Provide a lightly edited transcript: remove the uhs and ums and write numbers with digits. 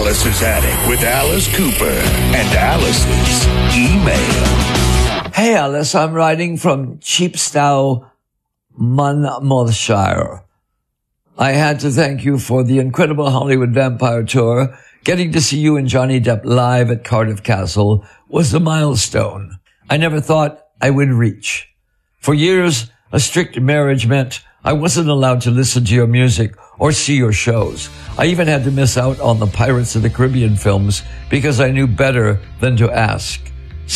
Alice's Attic with Alice Cooper and Alice's email. Hey Alice, I'm writing from Cheapstow, Monmouthshire. I had to thank you for the incredible Hollywood Vampire Tour. Getting to see you and Johnny Depp live at Cardiff Castle was a milestone I never thought I would reach. For years, a strict marriage meant I wasn't allowed to listen to your music or see your shows. I even had to miss out on the Pirates of the Caribbean films because I knew better than to ask.